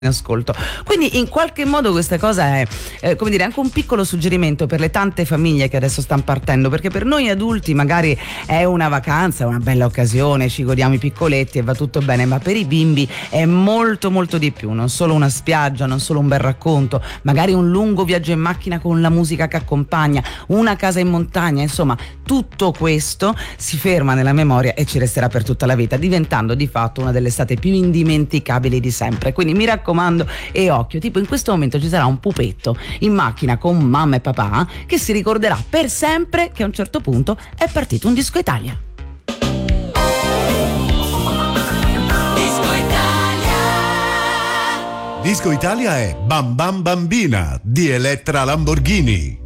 in ascolto. Quindi in qualche modo questa cosa è come dire, anche un piccolo suggerimento per le tante famiglie che adesso stanno partendo, perché per noi adulti magari è una vacanza, una bella occasione, ci godiamo i piccoletti e va tutto bene, ma per i bimbi è molto molto di più, non solo una spiaggia, non solo un bel racconto, magari un lungo viaggio in macchina con la musica che accompagna, una casa in montagna, insomma tutto questo si ferma nella memoria e ci resterà per tutta la vita, diventando di fatto una delle estate più indimenticabili di sempre. Quindi mi raccomando e occhio, tipo in questo momento ci sarà un pupetto in macchina con mamma e papà che si ricorderà per sempre che a un certo punto è partito un Disco Italia. Disco Italia è Bam Bam Bambina di Elettra Lamborghini.